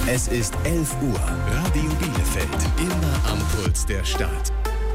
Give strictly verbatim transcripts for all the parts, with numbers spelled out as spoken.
Es ist elf Uhr. Radio Bielefeld. Immer am Puls der Stadt.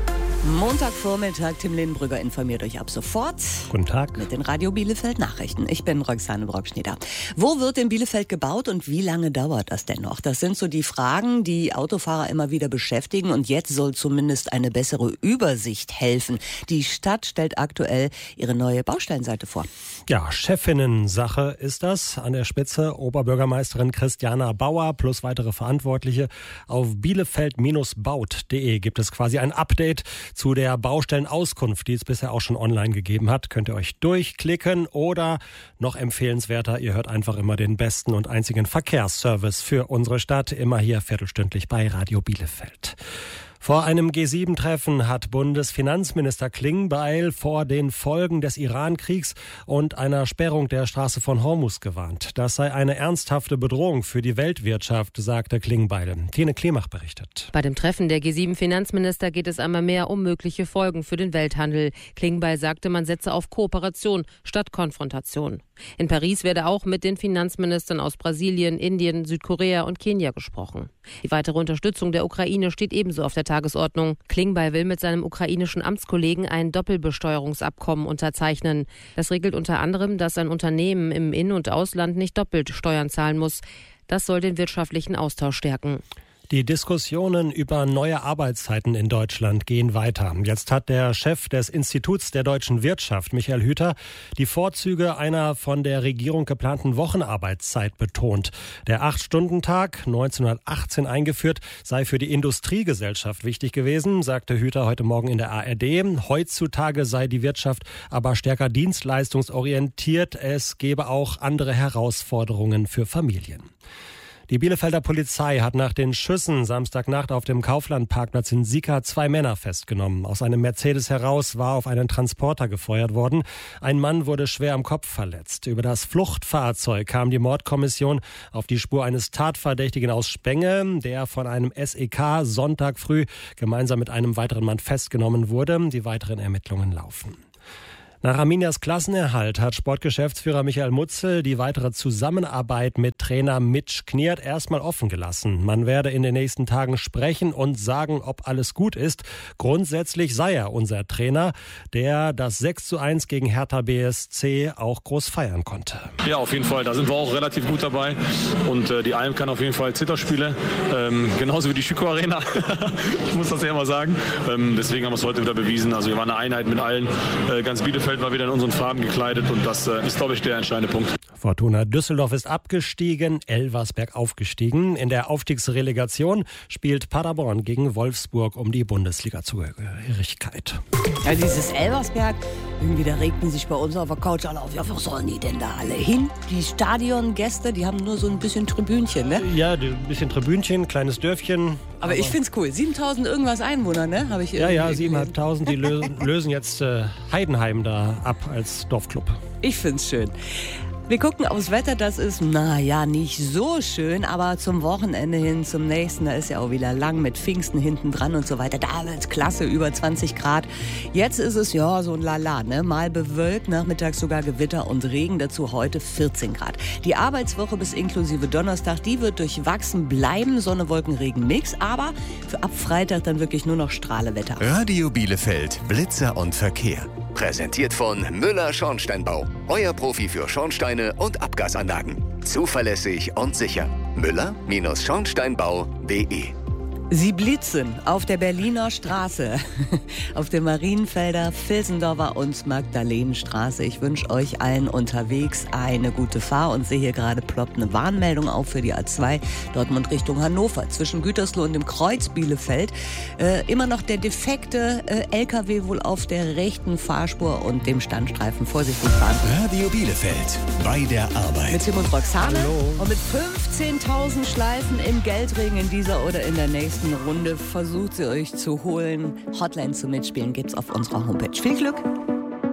Montagvormittag, Tim Lindbrügger informiert euch ab sofort. Guten Tag. Mit den Radio Bielefeld Nachrichten. Ich bin Roxane Brockschneider. Wo wird in Bielefeld gebaut und wie lange dauert das denn noch? Das sind so die Fragen, die Autofahrer immer wieder beschäftigen. Und jetzt soll zumindest eine bessere Übersicht helfen. Die Stadt stellt aktuell ihre neue Baustellenseite vor. Ja, Chefinnen-Sache ist das. An der Spitze Oberbürgermeisterin Christiana Bauer plus weitere Verantwortliche. Auf bielefeld baut punkt de gibt es quasi ein Update zu der Baustellenauskunft, die es bisher auch schon online gegeben hat. Könnt ihr euch durchklicken oder noch empfehlenswerter, ihr hört einfach immer den besten und einzigen Verkehrsservice für unsere Stadt, immer hier viertelstündlich bei Radio Bielefeld. Vor einem G sieben Treffen hat Bundesfinanzminister Klingbeil vor den Folgen des Iran-Kriegs und einer Sperrung der Straße von Hormuz gewarnt. Das sei eine ernsthafte Bedrohung für die Weltwirtschaft, sagte Klingbeil. Tine Klemach berichtet. Bei dem Treffen der G sieben Finanzminister geht es einmal mehr um mögliche Folgen für den Welthandel. Klingbeil sagte, man setze auf Kooperation statt Konfrontation. In Paris werde auch mit den Finanzministern aus Brasilien, Indien, Südkorea und Kenia gesprochen. Die weitere Unterstützung der Ukraine steht ebenso auf der Tagesordnung. Klingbeil will mit seinem ukrainischen Amtskollegen ein Doppelbesteuerungsabkommen unterzeichnen. Das regelt unter anderem, dass ein Unternehmen im In- und Ausland nicht doppelt Steuern zahlen muss. Das soll den wirtschaftlichen Austausch stärken. Die Diskussionen über neue Arbeitszeiten in Deutschland gehen weiter. Jetzt hat der Chef des Instituts der deutschen Wirtschaft, Michael Hüter, die Vorzüge einer von der Regierung geplanten Wochenarbeitszeit betont. Der Acht-Stunden-Tag, neunzehnhundertachtzehn eingeführt, sei für die Industriegesellschaft wichtig gewesen, sagte Hüter heute Morgen in der A R D. Heutzutage sei die Wirtschaft aber stärker dienstleistungsorientiert. Es gebe auch andere Herausforderungen für Familien. Die Bielefelder Polizei hat nach den Schüssen Samstagnacht auf dem Kauflandparkplatz in Sieka zwei Männer festgenommen. Aus einem Mercedes heraus war auf einen Transporter gefeuert worden. Ein Mann wurde schwer am Kopf verletzt. Über das Fluchtfahrzeug kam die Mordkommission auf die Spur eines Tatverdächtigen aus Spenge, der von einem S E K Sonntag früh gemeinsam mit einem weiteren Mann festgenommen wurde. Die weiteren Ermittlungen laufen. Nach Arminias Klassenerhalt hat Sportgeschäftsführer Michael Mutzel die weitere Zusammenarbeit mit Trainer Mitch Kniert erstmal offen gelassen. Man werde in den nächsten Tagen sprechen und sagen, ob alles gut ist. Grundsätzlich sei er unser Trainer, der das sechs zu eins gegen Hertha B S C auch groß feiern konnte. Ja, auf jeden Fall. Da sind wir auch relativ gut dabei. Und äh, die Alm kann auf jeden Fall Zitterspiele. Ähm, genauso wie die Schüko Arena. Ich muss das ja mal sagen. Ähm, deswegen haben wir es heute wieder bewiesen. Also wir waren eine Einheit mit allen. Äh, ganz Bielefeld war wieder in unseren Farben gekleidet und das äh, ist, glaube ich, der entscheidende Punkt. Fortuna Düsseldorf ist abgestiegen, Elversberg aufgestiegen. In der Aufstiegsrelegation spielt Paderborn gegen Wolfsburg um die Bundesliga-Zugehörigkeit. Ja, dieses Elversberg, irgendwie da regten sich bei uns auf der Couch alle auf. Ja, wo sollen die denn da alle hin? Die Stadiongäste, die haben nur so ein bisschen Tribünchen, ne? Ja, ein bisschen Tribünchen, kleines Dörfchen. Aber, aber ich find's cool. siebentausend irgendwas Einwohner, ne? Habe ich ja, ja, siebentausendfünfhundert. Die lösen, lösen jetzt äh, Heidenheim da ab als Dorfclub. Ich find's schön. Wir gucken aufs Wetter, das ist, naja, nicht so schön, aber zum Wochenende hin, zum nächsten, da ist ja auch wieder lang mit Pfingsten hinten dran und so weiter. Da wird's klasse, über zwanzig Grad. Jetzt ist es, ja, so ein Lala, ne? Mal bewölkt, nachmittags sogar Gewitter und Regen, dazu heute vierzehn Grad. Die Arbeitswoche bis inklusive Donnerstag, die wird durchwachsen bleiben, Sonne, Wolken, Regen, nix, aber für ab Freitag dann wirklich nur noch Strahlewetter. Radio Bielefeld, Blitzer und Verkehr. Präsentiert von Müller Schornsteinbau. Euer Profi für Schornsteine und Abgasanlagen. Zuverlässig und sicher. Müller Schornsteinbau punkt de. Sie blitzen auf der Berliner Straße, auf der Marienfelder, Vilsendorfer und Magdalenenstraße. Ich wünsche euch allen unterwegs eine gute Fahrt und sehe hier gerade ploppt eine Warnmeldung auf für die A zwei Dortmund Richtung Hannover. Zwischen Gütersloh und dem Kreuz Bielefeld äh, immer noch der defekte äh, L K W wohl auf der rechten Fahrspur und dem Standstreifen. Vorsichtig fahren. Radio Bielefeld, bei der Arbeit. Mit Tim und Roxane. Hallo. Und mit fünfzehntausend Schleifen im Geldring in dieser oder in der nächsten Runde versucht sie euch zu holen. Hotline zum Mitspielen gibt's auf unserer Homepage. Viel Glück!